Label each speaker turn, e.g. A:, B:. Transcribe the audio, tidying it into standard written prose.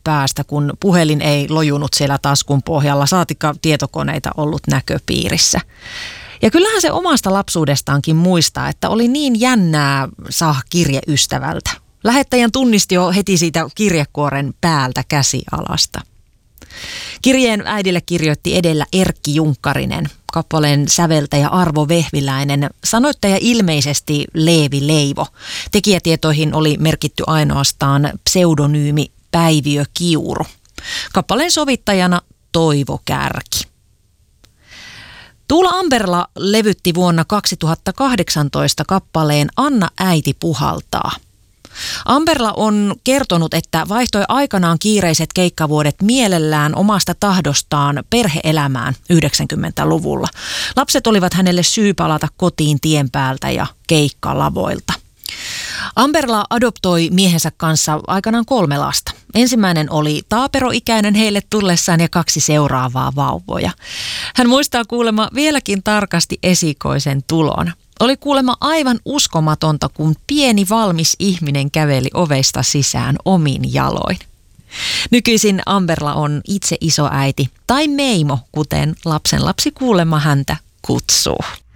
A: päästä, kun puhelin ei lojunut siellä taskun pohjalla, saatikka tietokoneita ollut näköpiirissä. Ja kyllähän se omasta lapsuudestaankin muistaa, että oli niin jännää saada kirje ystävältä. Lähettäjän tunnisti jo heti siitä kirjekuoren päältä käsialasta. Kirjeen äidille kirjoitti edellä Erkki Junkkarinen, kappaleen säveltäjä Arvo Vehviläinen, sanoittaja ilmeisesti Leevi Leivo. Tekijätietoihin oli merkitty ainoastaan pseudonyymi Päiviö Kiuru. Kappaleen sovittajana Toivo Kärki. Tuula Amberla levytti vuonna 2018 kappaleen Anna äiti puhaltaa. Amberla on kertonut, että vaihtoi aikanaan kiireiset keikkavuodet mielellään omasta tahdostaan perhe-elämään 90-luvulla. Lapset olivat hänelle syy palata kotiin tien päältä ja keikkalavoilta. Amberla adoptoi miehensä kanssa aikanaan 3 lasta. Ensimmäinen oli taaperoikäinen heille tullessaan ja 2 seuraavaa vauvoja. Hän muistaa kuulemma vieläkin tarkasti esikoisen tulon. Oli kuulemma aivan uskomatonta, kun pieni valmis ihminen käveli ovesta sisään omin jaloin. Nykyisin Amberla on itse isoäiti tai meimo, kuten lapsenlapsi kuulemma häntä kutsuu.